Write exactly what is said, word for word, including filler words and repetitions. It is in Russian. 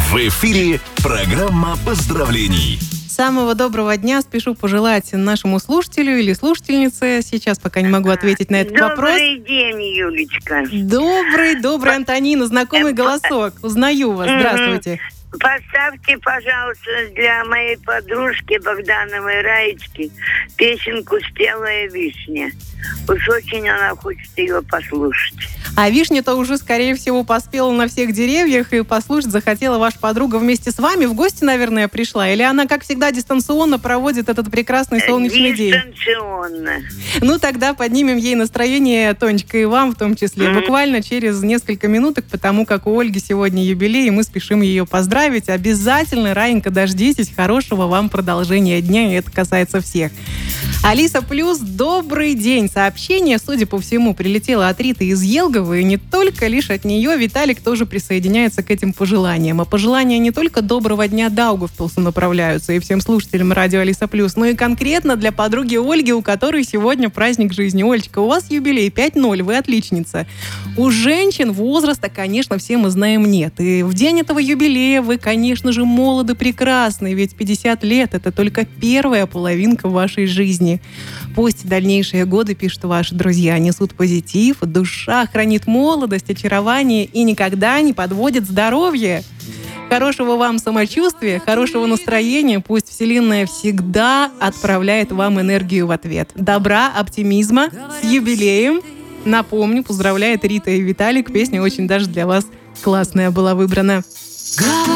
В эфире программа поздравлений. Самого доброго дня спешу пожелать нашему слушателю или слушательнице. Сейчас пока не могу ответить на этот Добрый вопрос. Добрый день, Юлечка. Добрый, добрый, Антонина. Знакомый голосок. Узнаю вас. Здравствуйте. Поставьте, пожалуйста, для моей подружки Богдановой Раечки песенку «Спелая вишня». Уж очень она хочет ее послушать. А вишня-то уже, скорее всего, поспела на всех деревьях, и послушать захотела ваша подруга вместе с вами. В гости, наверное, пришла? Или она, как всегда, дистанционно проводит этот прекрасный солнечный день? Дистанционно. Ну, тогда поднимем ей настроение, Тонечка, и вам в том числе. Mm-hmm. Буквально через несколько минуток, потому как у Ольги сегодня юбилей, и мы спешим ее поздравить. Обязательно, Раенька, дождитесь хорошего вам продолжения дня, и это касается всех. Алиса Плюс, добрый день. Сообщение, судя по всему, прилетело от Риты из Елгово, и не только лишь от нее. Виталик тоже присоединяется к этим пожеланиям. А пожелания не только доброго дня Даугавпилсу направляются и всем слушателям радио Алиса Плюс, но и конкретно для подруги Ольги, у которой сегодня праздник жизни. Олечка, у вас юбилей пять ноль, вы отличница. У женщин возраста, конечно, все мы знаем, нет. И в день этого юбилея вы, конечно же, молоды, прекрасны, ведь пятьдесят лет – это только первая половинка вашей жизни. Пусть дальнейшие годы, пишут ваши друзья, несут позитив, душа хранит молодость, очарование и никогда не подводит здоровье. Хорошего вам самочувствия, хорошего настроения. Пусть Вселенная всегда отправляет вам энергию в ответ. Добра, оптимизма, с юбилеем. Напомню, поздравляет Рита и Виталик. Песня очень даже для вас классная была выбрана.